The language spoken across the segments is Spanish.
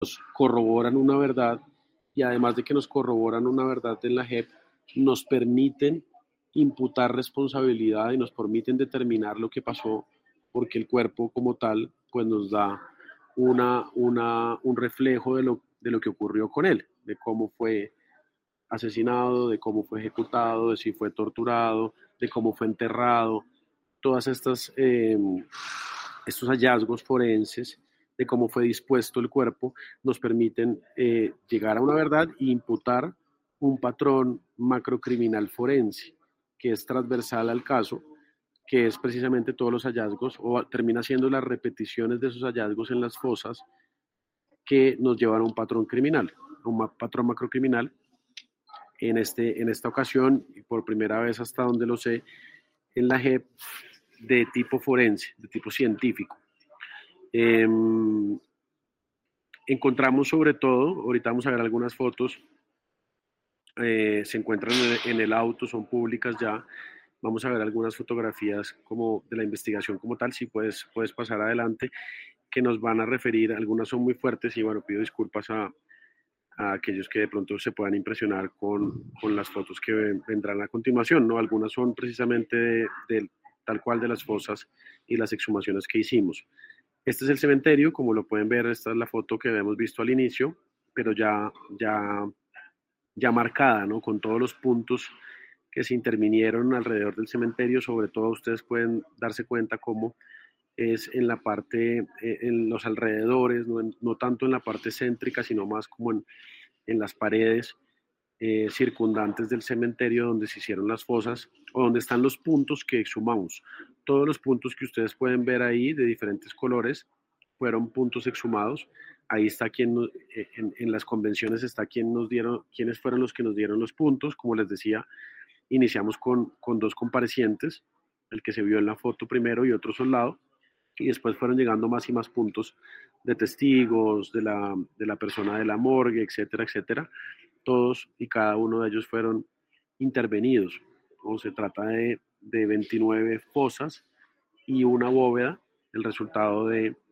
corroboran una verdad y además de que nos corroboran una verdad en la JEP, nos permiten imputar responsabilidad y nos permiten determinar lo que pasó porque el cuerpo como tal pues nos da un reflejo de lo que ocurrió con él, de cómo fue asesinado, de cómo fue ejecutado, de si fue torturado, de cómo fue enterrado, todas estos hallazgos forenses de cómo fue dispuesto el cuerpo nos permiten llegar a una verdad e imputar un patrón macrocriminal forense que es transversal al caso, que es precisamente todos los hallazgos o termina siendo las repeticiones de esos hallazgos en las fosas que nos llevan a un patrón criminal, un patrón macrocriminal. En esta ocasión, y por primera vez hasta donde lo sé, en la JEP de tipo forense, de tipo científico. Eh, encontramos sobre todo, ahorita vamos a ver algunas fotos, se encuentran en el auto, son públicas ya. Vamos a ver algunas fotografías como de la investigación como tal, si puedes pasar adelante, que nos van a referir, algunas son muy fuertes y bueno, pido disculpas a aquellos que de pronto se puedan impresionar con las fotos que vendrán a continuación, ¿no? Algunas son precisamente tal cual de las fosas y las exhumaciones que hicimos. Este es el cementerio, como lo pueden ver, esta es la foto que habíamos visto al inicio, pero ya marcada, ¿no? Con todos los puntos que se intervinieron alrededor del cementerio, sobre todo ustedes pueden darse cuenta cómo es en la parte, en los alrededores, no tanto en la parte céntrica, sino más como en las paredes circundantes del cementerio donde se hicieron las fosas o donde están los puntos que exhumamos. Todos los puntos que ustedes pueden ver ahí de diferentes colores fueron puntos exhumados. Ahí está en las convenciones está quiénes fueron los que nos dieron los puntos. Como les decía, iniciamos con dos comparecientes, el que se vio en la foto primero y otro soldado, y después fueron llegando más y más puntos de testigos, de la persona de la morgue, etcétera, etcétera. Todos y cada uno de ellos fueron intervenidos. ¿No? Se trata de 29 fosas y una bóveda, el resultado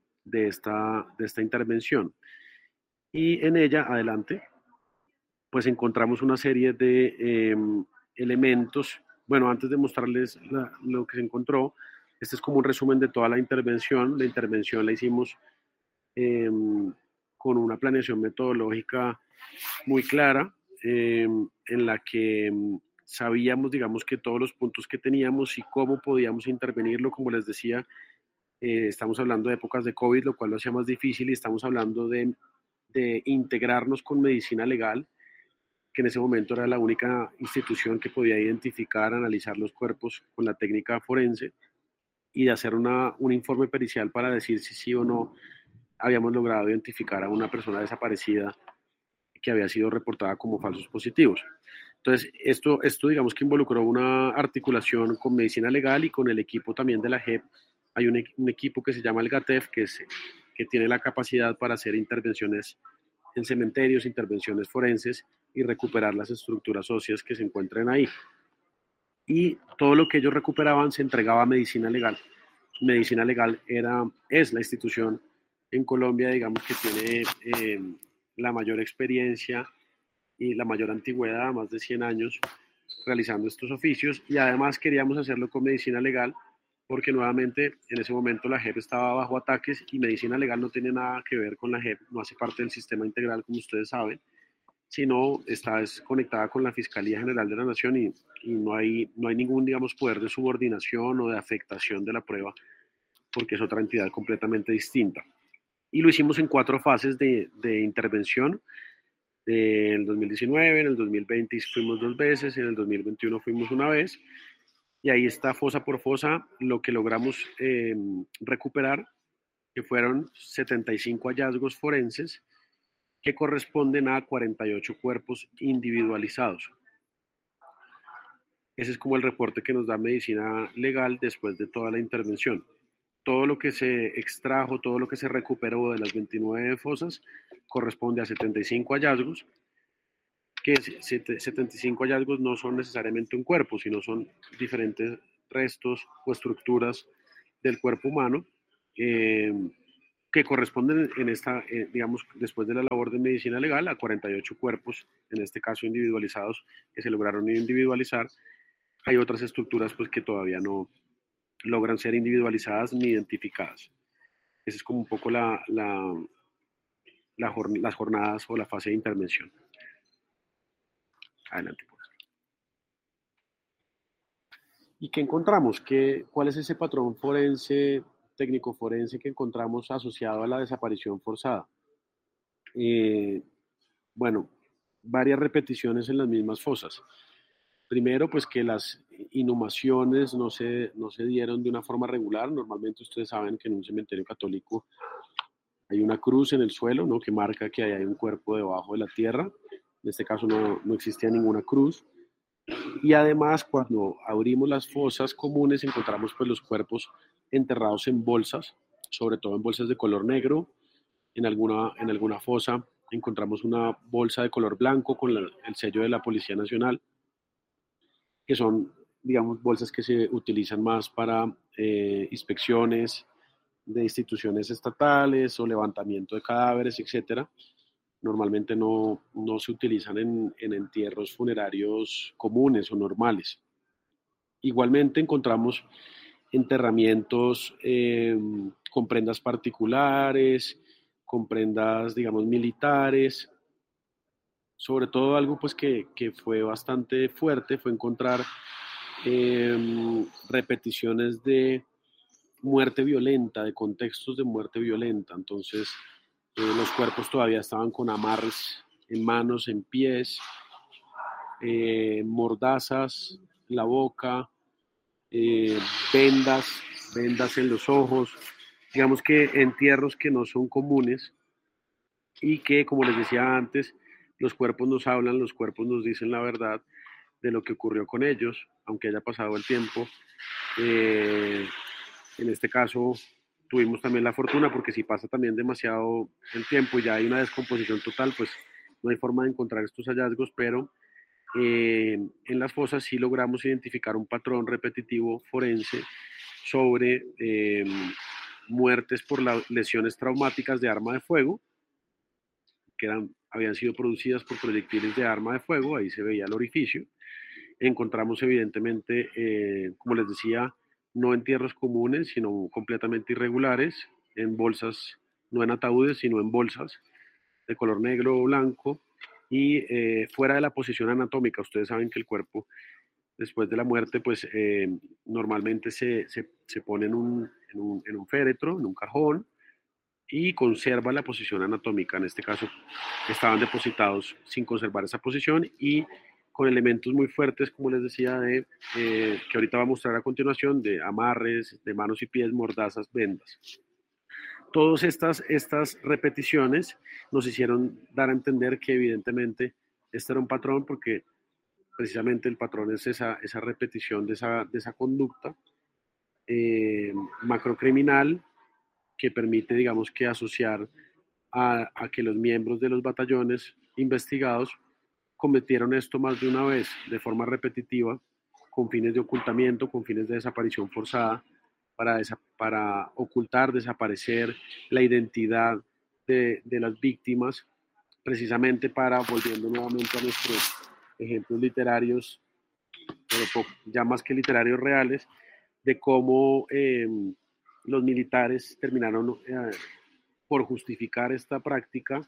de esta intervención. Y en ella, adelante, pues encontramos una serie de elementos. Bueno, antes de mostrarles lo que se encontró, este es como un resumen de toda la intervención. La intervención la hicimos eh, con una planeación metodológica muy clara, en la que sabíamos, digamos, que todos los puntos que teníamos y cómo podíamos intervenirlo. Como les decía, estamos hablando de épocas de COVID, lo cual lo hacía más difícil, y estamos hablando de integrarnos con medicina legal, que en ese momento era la única institución que podía identificar, analizar los cuerpos con la técnica forense y de hacer un informe pericial para decir si sí o no habíamos logrado identificar a una persona desaparecida que había sido reportada como falsos positivos. Entonces, esto digamos que involucró una articulación con medicina legal y con el equipo también de la JEP. Hay un equipo que se llama el GATEF, que tiene la capacidad para hacer intervenciones en cementerios, intervenciones forenses y recuperar las estructuras óseas que se encuentren ahí. Y todo lo que ellos recuperaban se entregaba a medicina legal. Medicina legal es la institución en Colombia, digamos, que tiene la mayor experiencia y la mayor antigüedad, más de 100 años, realizando estos oficios. Y además queríamos hacerlo con medicina legal, porque nuevamente en ese momento la JEP estaba bajo ataques y medicina legal no tiene nada que ver con la JEP, no hace parte del sistema integral, como ustedes saben, sino está conectada con la Fiscalía General de la Nación y no hay ningún, digamos, poder de subordinación o de afectación de la prueba, porque es otra entidad completamente distinta. Y lo hicimos en 4 fases de intervención. En el 2019, en el 2020 fuimos 2 veces, en el 2021 fuimos una vez, y ahí está fosa por fosa lo que logramos recuperar, que fueron 75 hallazgos forenses que corresponden a 48 cuerpos individualizados. Ese es como el reporte que nos da medicina legal después de toda la intervención. Todo lo que se extrajo, todo lo que se recuperó de las 29 fosas corresponde a 75 hallazgos, que 75 hallazgos no son necesariamente un cuerpo, sino son diferentes restos o estructuras del cuerpo humano, que corresponden en esta, digamos, después de la labor de medicina legal, a 48 cuerpos, en este caso individualizados, que se lograron individualizar. Hay otras estructuras pues que todavía no logran ser individualizadas ni identificadas. Esa es como un poco las jornadas o la fase de intervención. Adelante. ¿Y qué encontramos? ¿Cuál es ese patrón forense, técnico forense que encontramos asociado a la desaparición forzada? Eh, bueno, varias repeticiones en las mismas fosas. Primero, pues que las inhumaciones no se dieron de una forma regular. Normalmente ustedes saben que en un cementerio católico hay una cruz en el suelo, ¿no? Que marca que hay un cuerpo debajo de la tierra. En este caso no existía ninguna cruz. Y además, cuando abrimos las fosas comunes, encontramos pues los cuerpos enterrados en bolsas, sobre todo en bolsas de color negro. En alguna fosa encontramos una bolsa de color blanco con el sello de la Policía Nacional, que son, digamos, bolsas que se utilizan más para inspecciones de instituciones estatales o levantamiento de cadáveres, etcétera. Normalmente no se utilizan en entierros funerarios comunes o normales. Igualmente encontramos enterramientos con prendas particulares, con prendas, digamos, militares. Sobre todo algo pues que fue bastante fuerte fue encontrar repeticiones de muerte violenta, de contextos de muerte violenta. Entonces, los cuerpos todavía estaban con amarres en manos, en pies, mordazas en la boca, eh, vendas, vendas en los ojos. Digamos que entierros que no son comunes y que, como les decía antes, los cuerpos nos hablan, los cuerpos nos dicen la verdad de lo que ocurrió con ellos, aunque haya pasado el tiempo. Eh, en este caso tuvimos también la fortuna, porque si pasa también demasiado el tiempo y ya hay una descomposición total, pues no hay forma de encontrar estos hallazgos, pero en las fosas sí logramos identificar un patrón repetitivo forense sobre muertes por lesiones traumáticas de arma de fuego, que habían sido producidas por proyectiles de arma de fuego. Ahí se veía el orificio. Encontramos evidentemente, como les decía, no entierros comunes, sino completamente irregulares, en bolsas, no en ataúdes, sino en bolsas de color negro o blanco, y fuera de la posición anatómica. Ustedes saben que el cuerpo, después de la muerte, pues normalmente se pone en un féretro, en un cajón, y conserva la posición anatómica. En este caso, estaban depositados sin conservar esa posición y con elementos muy fuertes, como les decía, que ahorita va a mostrar a continuación, de amarres, de manos y pies, mordazas, vendas. Todas estas repeticiones nos hicieron dar a entender que evidentemente este era un patrón, porque precisamente el patrón es esa repetición de esa conducta macrocriminal, que permite, digamos, que asociar a que los miembros de los batallones investigados cometieron esto más de una vez, de forma repetitiva, con fines de ocultamiento, con fines de desaparición forzada, para ocultar, desaparecer la identidad de las víctimas, precisamente para, volviendo nuevamente a nuestros ejemplos literarios, pero ya más que literarios reales, de cómo los militares terminaron por justificar esta práctica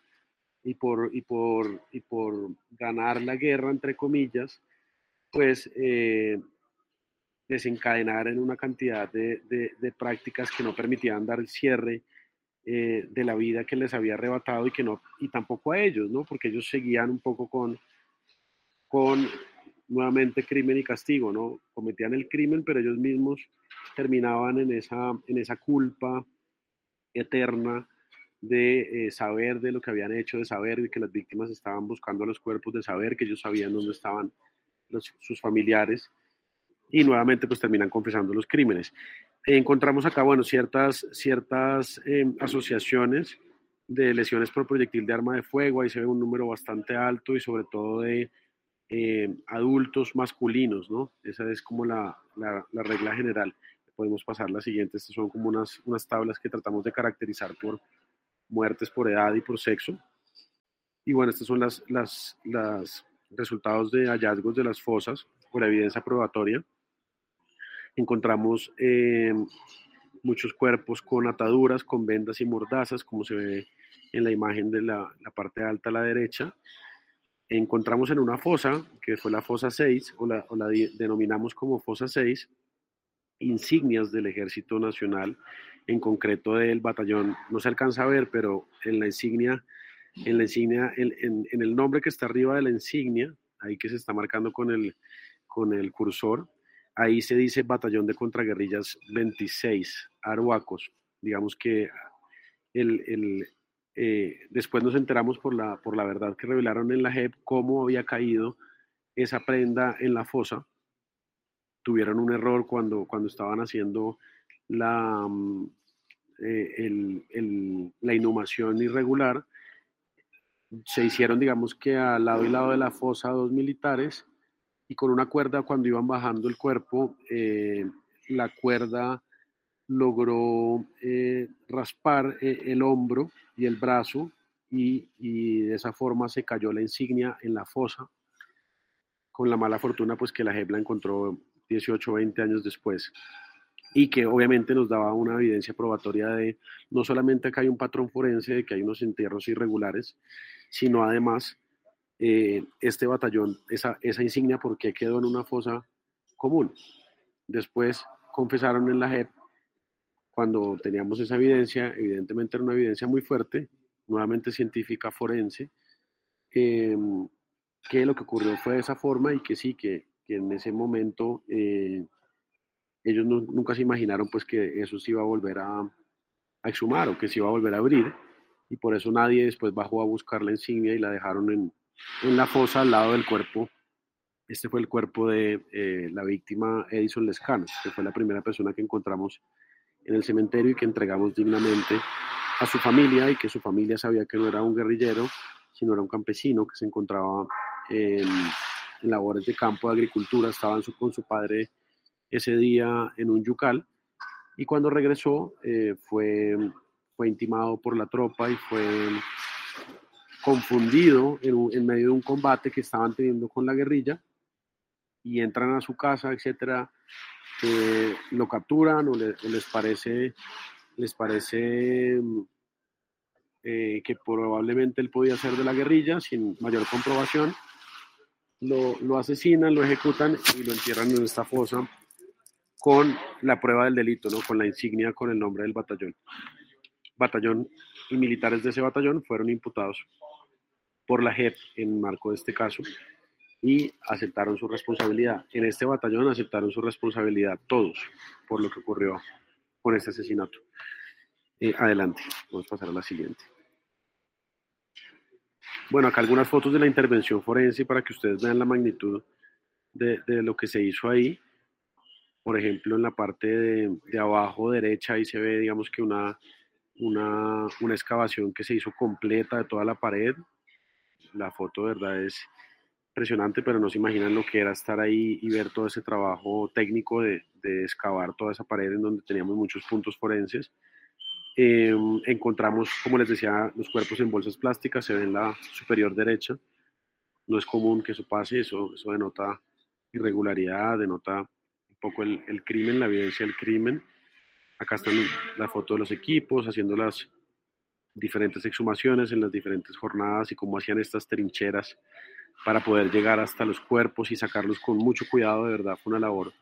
y por ganar la guerra, entre comillas, pues desencadenar en una cantidad de prácticas que no permitían dar el cierre de la vida que les había arrebatado, y tampoco a ellos, ¿no? Porque ellos seguían un poco con nuevamente crimen y castigo, ¿no? Cometían el crimen, pero ellos mismos terminaban en esa culpa eterna de saber de lo que habían hecho, de saber de que las víctimas estaban buscando los cuerpos, de saber que ellos sabían dónde estaban sus familiares, y nuevamente pues terminan confesando los crímenes. Encontramos acá, bueno, ciertas asociaciones de lesiones por proyectil de arma de fuego. Ahí se ve un número bastante alto, y sobre todo de adultos masculinos, ¿no? Esa es como la regla general. Podemos pasar la siguiente. Estas son como unas tablas que tratamos de caracterizar por muertes por edad y por sexo. Y bueno, estos son los resultados de hallazgos de las fosas por evidencia probatoria. Encontramos muchos cuerpos con ataduras, con vendas y mordazas, como se ve en la imagen de la parte alta a la derecha. Encontramos en una fosa, que fue la fosa 6, o la denominamos como fosa 6, insignias del Ejército Nacional, en concreto del batallón. No se alcanza a ver, pero en la insignia, en el nombre que está arriba de la insignia, ahí que se está marcando con el cursor, ahí se dice Batallón de Contraguerrillas 26, Arhuacos. Digamos que después nos enteramos por la verdad que revelaron en la JEP cómo había caído esa prenda en la fosa. Tuvieron un error cuando estaban haciendo la inhumación irregular. Se hicieron, digamos que al lado y lado de la fosa, dos militares, y con una cuerda, cuando iban bajando el cuerpo, la cuerda logró raspar el hombro y el brazo, y de esa forma se cayó la insignia en la fosa, con la mala fortuna pues que la JEP la encontró 18 o 20 años después, y que obviamente nos daba una evidencia probatoria de no solamente acá hay un patrón forense de que hay unos entierros irregulares, sino además este batallón, esa insignia, ¿por qué quedó en una fosa común? Después confesaron en la JEP, cuando teníamos esa evidencia, evidentemente era una evidencia muy fuerte, nuevamente científica forense, que lo que ocurrió fue de esa forma, y que sí, que en ese momento ellos nunca se imaginaron pues que eso se iba a volver a exhumar o que se iba a volver a abrir, y por eso nadie después bajó a buscar la insignia y la dejaron en la fosa al lado del cuerpo. Este fue el cuerpo de la víctima Edison Lescano, que fue la primera persona que encontramos en el cementerio y que entregamos dignamente a su familia, y que su familia sabía que no era un guerrillero, sino era un campesino que se encontraba en labores de campo, de agricultura. Estaban con su padre ese día en un yucal, y cuando regresó fue intimado por la tropa y fue confundido en medio de un combate que estaban teniendo con la guerrilla, y entran a su casa, etcétera. Lo capturan o les parece que probablemente él podía ser de la guerrilla sin mayor comprobación. Lo asesinan, lo ejecutan y lo entierran en esta fosa con la prueba del delito, ¿no? Con la insignia con el nombre del batallón. Batallón y militares de ese batallón fueron imputados por la JEP en marco de este caso y aceptaron su responsabilidad. En este batallón aceptaron su responsabilidad todos por lo que ocurrió con este asesinato. Adelante, vamos a pasar a la siguiente. Bueno, acá algunas fotos de la intervención forense para que ustedes vean la magnitud de lo que se hizo ahí. Por ejemplo, en la parte de abajo derecha, ahí se ve, digamos que una excavación que se hizo completa de toda la pared. La foto, de verdad, es impresionante, pero no se imaginan lo que era estar ahí y ver todo ese trabajo técnico de excavar toda esa pared en donde teníamos muchos puntos forenses. Encontramos, como les decía, los cuerpos en bolsas plásticas, se ve en la superior derecha. No es común que eso pase, eso denota irregularidad, denota un poco el crimen, la evidencia del crimen. Acá están la foto de los equipos haciendo las diferentes exhumaciones en las diferentes jornadas y cómo hacían estas trincheras para poder llegar hasta los cuerpos y sacarlos con mucho cuidado. De verdad fue una labor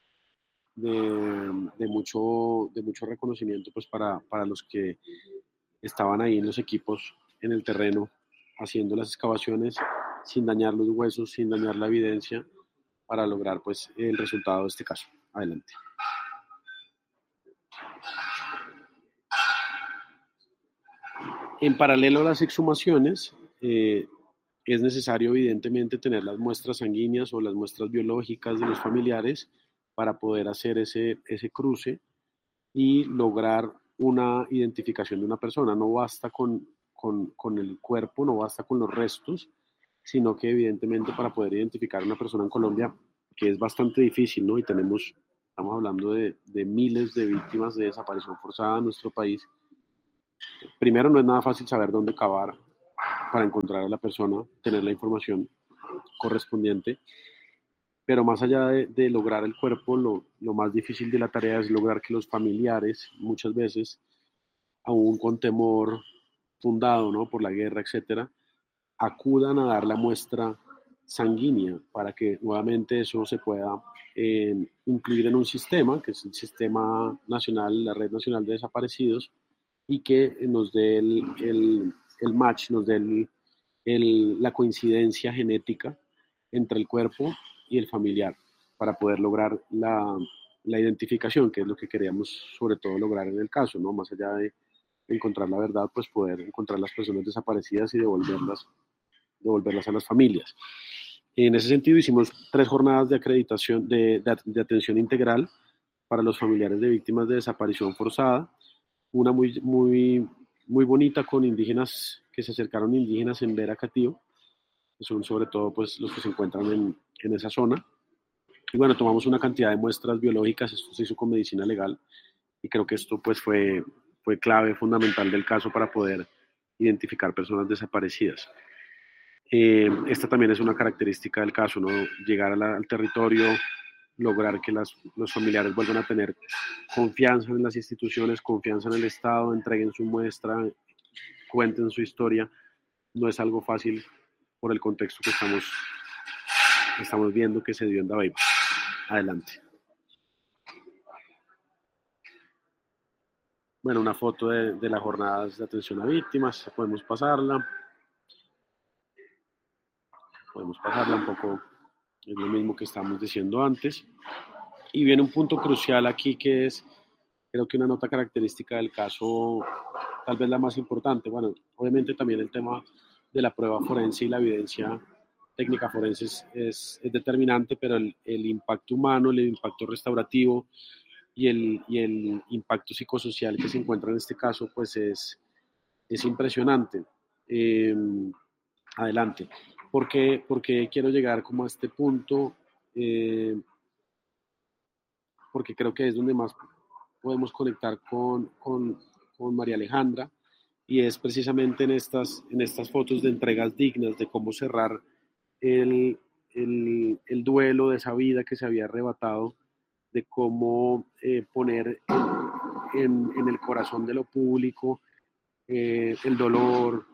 de mucho reconocimiento pues para los que estaban ahí en los equipos en el terreno haciendo las excavaciones sin dañar los huesos, sin dañar la evidencia, para lograr pues el resultado de este caso. Adelante. En paralelo a las exhumaciones, es necesario evidentemente tener las muestras sanguíneas o las muestras biológicas de los familiares para poder hacer ese cruce y lograr una identificación de una persona. No basta con el cuerpo, no basta con los restos, sino que evidentemente para poder identificar a una persona en Colombia, que es bastante difícil, ¿no? Y tenemos Estamos hablando de miles de víctimas de desaparición forzada en nuestro país. Primero, no es nada fácil saber dónde cavar para encontrar a la persona, tener la información correspondiente, pero más allá de lograr el cuerpo, lo más difícil de la tarea es lograr que los familiares, muchas veces, aún con temor fundado, ¿no?, por la guerra, etcétera, acudan a dar la muestra sanguínea para que nuevamente eso se pueda incluir en un sistema, que es el Sistema Nacional, la Red Nacional de Desaparecidos, y que nos dé el match, nos dé la coincidencia genética entre el cuerpo y el familiar para poder lograr la identificación, que es lo que queríamos sobre todo lograr en el caso, ¿no? Más allá de encontrar la verdad, pues poder encontrar las personas desaparecidas y devolverlas a las familias. En ese sentido, hicimos 3 jornadas de acreditación, de atención integral para los familiares de víctimas de desaparición forzada. Una muy bonita con indígenas que se acercaron, indígenas en Vera Catío, que son sobre todo pues, los que se encuentran en esa zona. Y bueno, tomamos una cantidad de muestras biológicas, esto se hizo con medicina legal, y creo que esto pues fue clave, fundamental del caso para poder identificar personas desaparecidas. Esta también es una característica del caso, ¿no? Llegar al territorio, lograr que los familiares vuelvan a tener confianza en las instituciones, confianza en el Estado, entreguen su muestra, cuenten su historia. No es algo fácil por el contexto que estamos viendo que se dio en Dabeiba. Adelante. Bueno, una foto de las jornadas de atención a víctimas, podemos pasarla. Podemos pasarla un poco, es lo mismo que estábamos diciendo antes. Y viene un punto crucial aquí que es, creo que una nota característica del caso, tal vez la más importante. Bueno, obviamente también el tema de la prueba forense y la evidencia técnica forense es determinante, pero el impacto humano, el impacto restaurativo y el impacto psicosocial que se encuentra en este caso, pues es impresionante. Eh, Adelante. ¿Por qué quiero llegar como a este punto? Porque creo que es donde más podemos conectar con María Alejandra, y es precisamente en estas fotos de entregas dignas, de cómo cerrar el, el duelo de esa vida que se había arrebatado, de cómo poner en el corazón de lo público el dolor,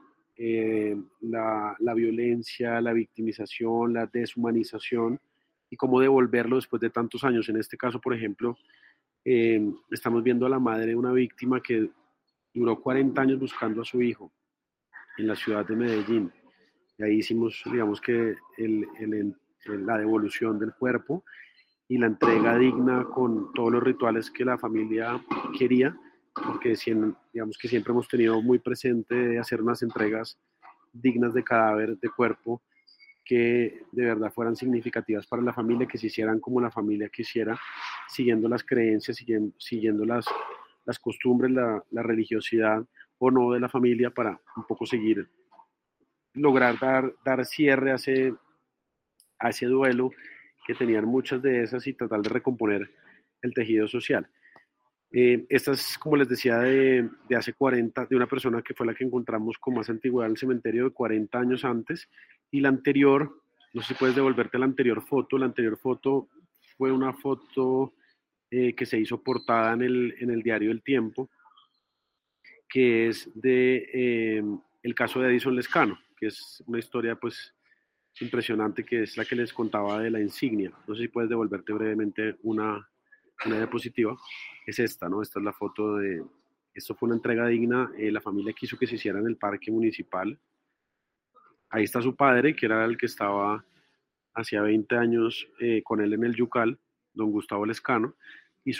la violencia, la victimización, la deshumanización, y cómo devolverlo después de tantos años. En este caso, por ejemplo, estamos viendo a la madre de una víctima que duró 40 años buscando a su hijo en la ciudad de Medellín. Y ahí hicimos, digamos que, la devolución del cuerpo y la entrega digna con todos los rituales que la familia quería, porque digamos que siempre hemos tenido muy presente hacer unas entregas dignas de cadáver, de cuerpo, que de verdad fueran significativas para la familia, que se hicieran como la familia quisiera, siguiendo las creencias, siguiendo las costumbres, la religiosidad o no de la familia, para un poco seguir, lograr dar cierre a ese duelo que tenían muchas de esas y tratar de recomponer el tejido social. Esta es, como les decía, de hace 40, de una persona que fue la que encontramos con más antigüedad en el cementerio, de 40 años antes, y la anterior, no sé si puedes devolverte la anterior foto fue una foto que se hizo portada en el diario El Tiempo, que es el caso de Edison Lescano, que es una historia pues impresionante, que es la que les contaba de la insignia. No sé si puedes devolverte brevemente una diapositiva. Es esta, ¿no? Esta es la foto de... Esto fue una entrega digna. La familia quiso que se hiciera en el parque municipal. Ahí está su padre, que era el que estaba hacía 20 años con él en el Yucal, don Gustavo Lescano, y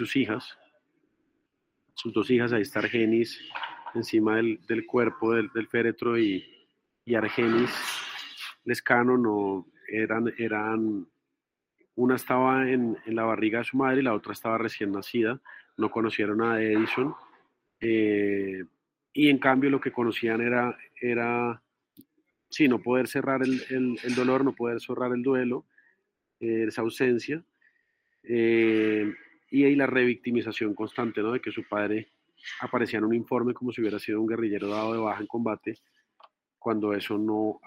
sus 2 hijas. Ahí está Argenis encima del cuerpo del féretro, y Argenis Lescano no eran, una estaba en la barriga de su madre y la otra estaba recién nacida. No conocieron a Edison, eh, y en cambio lo que conocían era sí, no poder cerrar el dolor, no poder cerrar el duelo, esa ausencia. y ahí la revictimización constante, ¿no? De que su padre aparecía en un informe como si hubiera sido un guerrillero dado de baja en combate, cuando eso no